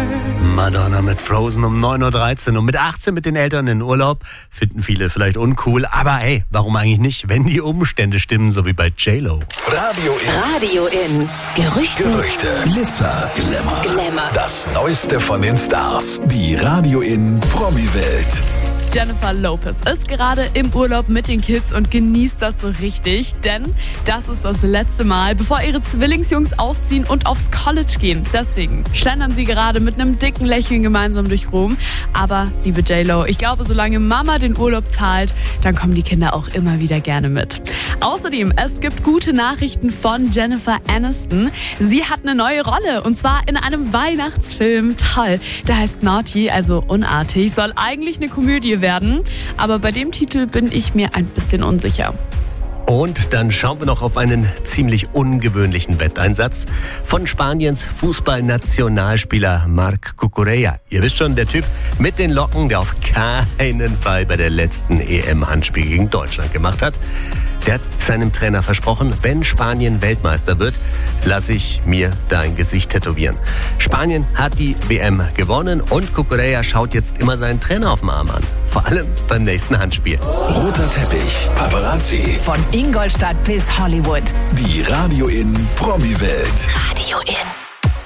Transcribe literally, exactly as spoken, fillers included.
Madonna mit Frozen um neun Uhr dreizehn und mit achtzehn mit den Eltern in Urlaub. Finden viele vielleicht uncool, aber hey, warum eigentlich nicht, wenn die Umstände stimmen, so wie bei J-Lo. Radio in. Radio in. Gerüchte. Gerüchte. Glitzer, Glamour. Glamour. Das Neueste von den Stars. Die Radio in Promi-Welt. Jennifer Lopez ist gerade im Urlaub mit den Kids und genießt das so richtig, denn das ist das letzte Mal, bevor ihre Zwillingsjungs ausziehen und aufs College gehen. Deswegen schlendern sie gerade mit einem dicken Lächeln gemeinsam durch Rom. Aber, liebe J-Lo, ich glaube, solange Mama den Urlaub zahlt, dann kommen die Kinder auch immer wieder gerne mit. Außerdem, es gibt gute Nachrichten von Jennifer Aniston. Sie hat eine neue Rolle und zwar in einem Weihnachtsfilm. Toll, der heißt Naughty, also unartig, soll eigentlich eine Komödie werden, aber bei dem Titel bin ich mir ein bisschen unsicher. Und dann schauen wir noch auf einen ziemlich ungewöhnlichen Wetteinsatz von Spaniens Fußballnationalspieler Marc Cucurella. Ihr wisst schon, der Typ mit den Locken, der auf keinen Fall bei der letzten E M-Handspiel gegen Deutschland gemacht hat. Der hat seinem Trainer versprochen, wenn Spanien Weltmeister wird, lasse ich mir dein Gesicht tätowieren. Spanien hat die W M gewonnen und Cucurella schaut jetzt immer seinen Trainer auf dem Arm an. Vor allem beim nächsten Handspiel. Roter Teppich, Paparazzi. Von Ingolstadt bis Hollywood. Die Radio in Promi-Welt. Radio in.